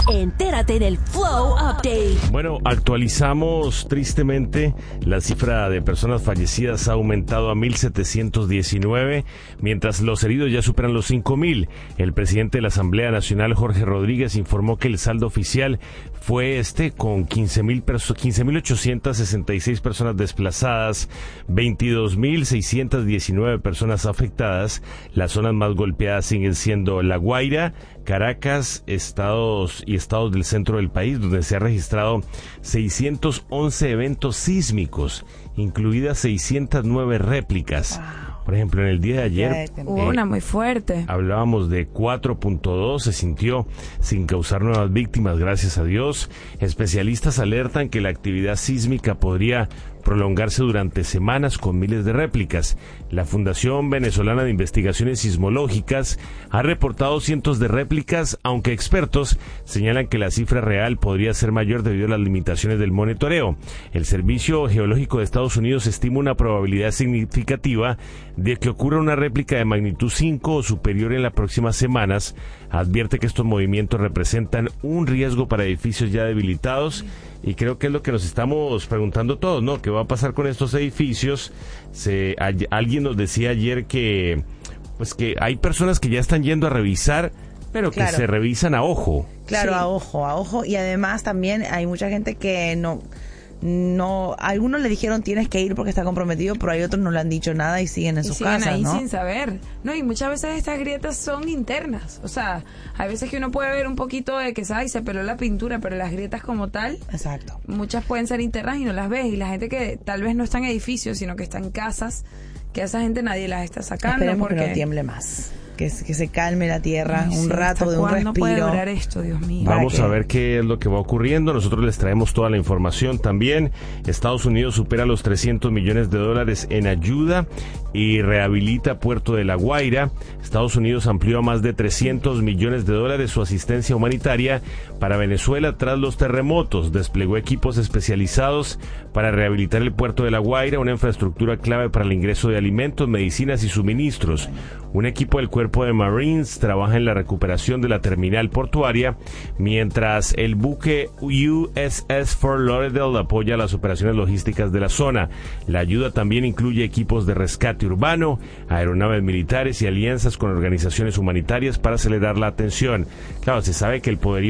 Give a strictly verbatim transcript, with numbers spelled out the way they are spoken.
Entérate en el Flow Update. Bueno, actualizamos tristemente. La cifra de personas fallecidas ha aumentado a mil setecientos diecinueve, mientras los heridos ya superan los cinco mil. El presidente de la Asamblea Nacional, Jorge Rodríguez, informó que el saldo oficial fue este, con quince mil ochocientas sesenta y seis personas desplazadas, veintidós mil seiscientas diecinueve personas afectadas. Las zonas más golpeadas siguen siendo La Guaira, Caracas, estados y estados del centro del país, donde se ha registrado seiscientos once eventos sísmicos, incluidas seiscientas nueve réplicas. Wow. Por ejemplo, en el día de ayer hubo eh, una muy fuerte. Hablábamos de cuatro punto dos, se sintió sin causar nuevas víctimas, gracias a Dios. Especialistas alertan que la actividad sísmica podría prolongarse durante semanas con miles de réplicas. La Fundación Venezolana de Investigaciones Sismológicas ha reportado cientos de réplicas, aunque expertos señalan que la cifra real podría ser mayor debido a las limitaciones del monitoreo. El Servicio Geológico de Estados Unidos estima una probabilidad significativa de que ocurra una réplica de magnitud cinco o superior en las próximas semanas. Advierte que estos movimientos representan un riesgo para edificios ya debilitados. Y creo que es lo que nos estamos preguntando todos, ¿no? ¿Qué va a pasar con estos edificios? Se, a, alguien nos decía ayer que, pues que hay personas que ya están yendo a revisar, pero que claro, se revisan a ojo. Claro, sí. a ojo, a ojo. Y además también hay mucha gente que no... No, a algunos le dijeron tienes que ir porque está comprometido, pero hay otros no le han dicho nada y siguen en y sus siguen casas, ahí ¿no? sin saber. No, y muchas veces estas grietas son internas. O sea, hay veces que uno puede ver un poquito de que ay, se peló la pintura, pero las grietas como tal, exacto, muchas pueden ser internas y no las ves. Y la gente que tal vez no está en edificios, sino que está en casas, que a esa gente nadie las está sacando. Esperemos porque que no tiemble más. Que, que se calme la tierra, Ay, un sí, rato de un respiro. ¿Cuándo puede durar esto, Dios mío? Vamos a ver qué es lo que va ocurriendo. Nosotros les traemos toda la información también. Estados Unidos supera los trescientos millones de dólares en ayuda y rehabilita Puerto de La Guaira. Estados Unidos amplió a más de trescientos millones de dólares su asistencia humanitaria para Venezuela tras los terremotos. Desplegó equipos especializados para rehabilitar el Puerto de La Guaira, una infraestructura clave para el ingreso de alimentos, medicinas y suministros. Un equipo del Cuerpo de Marines trabaja en la recuperación de la terminal portuaria, mientras el buque U S S Fort Lauderdale apoya las operaciones logísticas de la zona. La ayuda también incluye equipos de rescate urbano, aeronaves militares y alianzas con organizaciones humanitarias para acelerar la atención. Claro, se sabe que el poderío